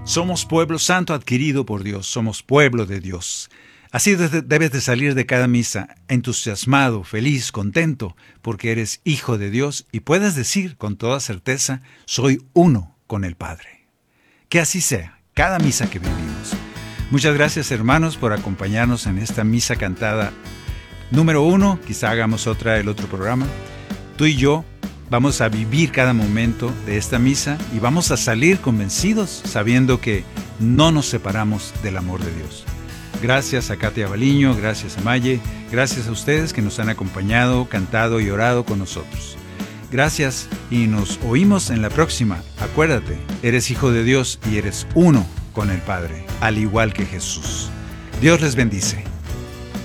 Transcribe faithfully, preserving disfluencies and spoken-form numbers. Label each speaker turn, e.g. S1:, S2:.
S1: Somos pueblo santo adquirido por Dios, somos pueblo de Dios. Así debes de salir de cada misa entusiasmado, feliz, contento, porque eres hijo de Dios y puedes decir con toda certeza, soy uno con el Padre. Que así sea, cada misa que vivimos. Muchas gracias, hermanos, por acompañarnos en esta misa cantada número uno. Quizá hagamos otra el otro programa. Tú y yo vamos a vivir cada momento de esta misa y vamos a salir convencidos sabiendo que no nos separamos del amor de Dios. Gracias a Katia Baliño, gracias a Maye, gracias a ustedes que nos han acompañado, cantado y orado con nosotros. Gracias y nos oímos en la próxima. Acuérdate, eres hijo de Dios y eres uno con el Padre, al igual que Jesús. Dios les bendice.